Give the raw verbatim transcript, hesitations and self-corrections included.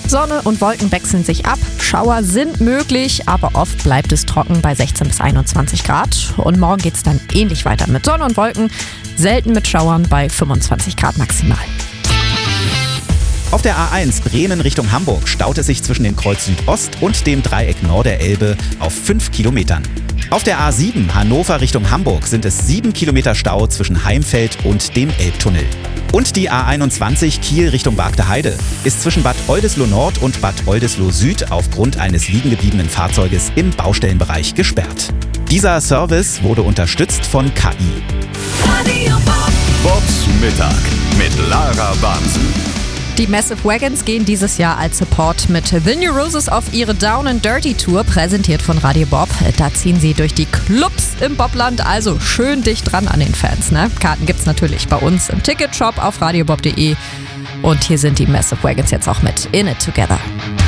Sonne und Wolken wechseln sich ab, Schauer sind möglich, aber oft bleibt es trocken bei sechzehn bis einundzwanzig Grad. Und morgen geht es dann ähnlich weiter mit Sonne und Wolken, selten mit Schauern bei fünfundzwanzig Grad maximal. Auf der A eins Bremen Richtung Hamburg staut es sich zwischen dem Kreuz Südost und dem Dreieck Nord-der-Elbe auf fünf Kilometern. Auf der A sieben Hannover Richtung Hamburg sind es sieben Kilometer Stau zwischen Heimfeld und dem Elbtunnel. Und die A einundzwanzig Kiel Richtung Bargteheide ist zwischen Bad Oldesloe Nord und Bad Oldesloe Süd aufgrund eines liegengebliebenen Fahrzeuges im Baustellenbereich gesperrt. Dieser Service wurde unterstützt von K I. Bobs Mittag mit Lara Bansen. Die Massive Wagons gehen dieses Jahr als Support mit The New Roses auf ihre Down and Dirty Tour, präsentiert von Radio Bob. Da ziehen sie durch die Clubs im Bobland, also schön dicht dran an den Fans. Ne? Karten gibt's natürlich bei uns im Ticketshop auf radiobob punkt de. Und hier sind die Massive Wagons jetzt auch mit In It Together.